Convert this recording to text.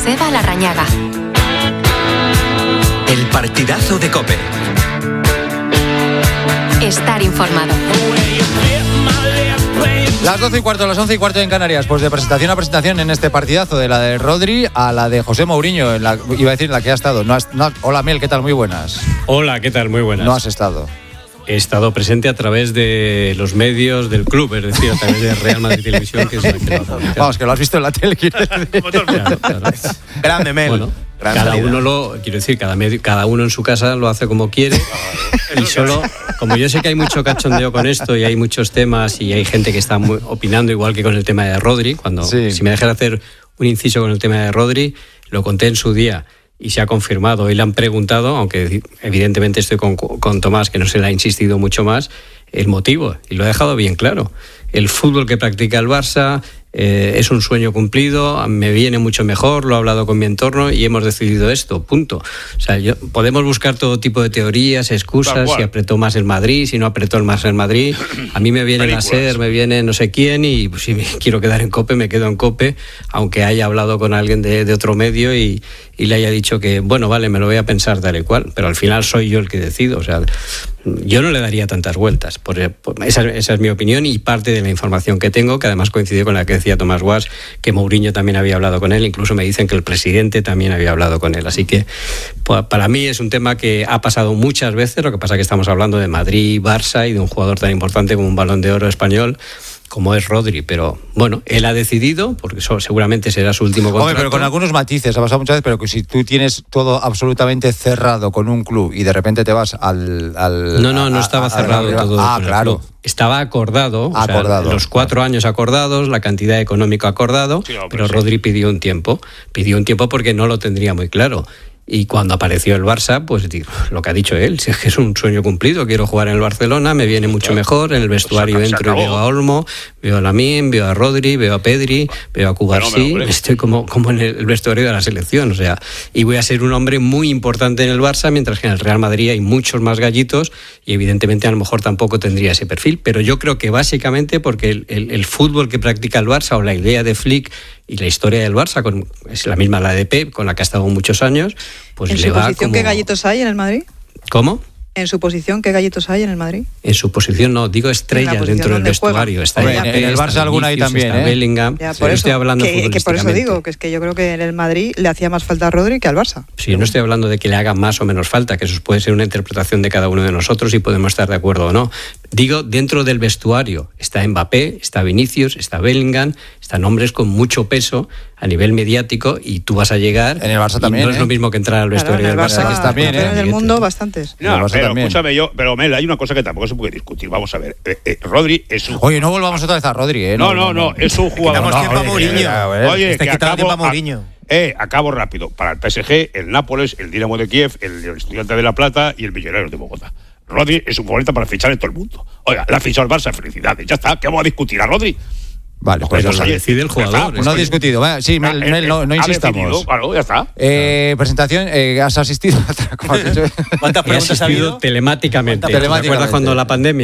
Joseba Larrañaga. El partidazo de COPE. Estar informado. Las 12 y cuarto, las 11 y cuarto en Canarias. Pues de presentación a presentación en este partidazo, de la de Rodri a la de José Mourinho, iba a decir en la que ha estado. Hola, Mel, ¿qué tal? Muy buenas. Hola, ¿qué tal? Muy buenas. No has estado. He estado presente a través de los medios del club, es decir, a través de Real Madrid Televisión, que es la que lo ha publicado. Vamos, que lo has visto en la tele, quiero decir. Claro. Grande, Mel. Bueno, cada uno en su casa lo hace como quiere. Y solo, como yo sé que hay mucho cachondeo con esto y hay muchos temas y hay gente que está opinando igual que con el tema de Rodri, si me dejas hacer un inciso con el tema de Rodri, lo conté en su día. Y se ha confirmado, y le han preguntado, aunque evidentemente estoy con Tomás, que no se le ha insistido mucho más, el motivo, y lo ha dejado bien claro. El fútbol que practica el Barça es un sueño cumplido, me viene mucho mejor, lo he hablado con mi entorno y hemos decidido esto, punto. O sea, podemos buscar todo tipo de teorías, excusas, si apretó más el Madrid, si no apretó más el Madrid. A mí me viene Nasser, me viene no sé quién, y pues, si me quiero quedar en COPE, me quedo en COPE, aunque haya hablado con alguien de otro medio y le haya dicho que, bueno, vale, me lo voy a pensar tal y cual, pero al final soy yo el que decido. O sea, yo no le daría tantas vueltas. Esa es mi opinión y parte de la información que tengo, que además coincidió con la que decía Tomás Guas, que Mourinho también había hablado con él, incluso me dicen que el presidente también había hablado con él. Así que para mí es un tema que ha pasado muchas veces, lo que pasa es que estamos hablando de Madrid, Barça y de un jugador tan importante como un Balón de Oro español como es Rodri, pero bueno, él ha decidido, porque eso seguramente será su último contrato. Hombre, pero con algunos matices, ha pasado muchas veces, pero que si tú tienes todo absolutamente cerrado con un club y de repente te vas al No estaba cerrado todo. Claro. Estaba acordado, o sea, los 4 años acordados, la cantidad económica acordado, pero Rodri pidió un tiempo porque no lo tendría muy claro. Y cuando apareció el Barça, pues digo, lo que ha dicho él, si es que es un sueño cumplido, quiero jugar en el Barcelona, me viene mucho mejor, en el vestuario entro y veo a Olmo, veo a Lamine, veo a Rodri, veo a Pedri, veo a Cubarsí, estoy como en el vestuario de la selección, o sea, y voy a ser un hombre muy importante en el Barça, mientras que en el Real Madrid hay muchos más gallitos y evidentemente a lo mejor tampoco tendría ese perfil, pero yo creo que básicamente porque el fútbol que practica el Barça o la idea de Flick y la historia del Barça, es la misma la de Pep, con la que ha estado muchos años, pues le va como... ¿En su posición qué gallitos hay en el Madrid? ¿Cómo? ¿En su posición qué gallitos hay en el Madrid? En su posición no, digo estrellas dentro del vestuario. Está en el Barça alguna hay también, está Bellingham. Ya, por eso, estoy hablando que por eso digo, que es que yo creo que en el Madrid le hacía más falta a Rodri que al Barça. Sí, no estoy hablando de que le haga más o menos falta, que eso puede ser una interpretación de cada uno de nosotros y podemos estar de acuerdo o no. Digo, dentro del vestuario está Mbappé, está Vinicius, está Bellingham, están hombres con mucho peso a nivel mediático y tú vas a llegar. En el Barça también. No es lo mismo que entrar al vestuario del Barça, que está bien. En el mundo, bastantes. No, pero escúchame, pero Mel, hay una cosa que tampoco se puede discutir. Vamos a ver. Rodri es un. Oye, no volvamos otra vez a Rodri, No, es un jugador. Quitamos tiempo a Mourinho. Oye, que quitamos tiempo a Mourinho. Acabo rápido. Para el PSG, el Nápoles, el Dinamo de Kiev, el Estudiante de La Plata y el Millonarios de Bogotá. Rodri es un futbolista para fichar en todo el mundo. Oiga, le ha fichado el Barça, felicidades. Ya está, ¿qué vamos a discutir a Rodri? Vale, pues lo decide el jugador. No ha discutido. Sí, Mel, no insistamos. Decidido, claro, ya está. Presentación, ¿has asistido? ¿Cuántas preguntas ha habido? Telemáticamente. ¿Te acuerdas cuando la pandemia?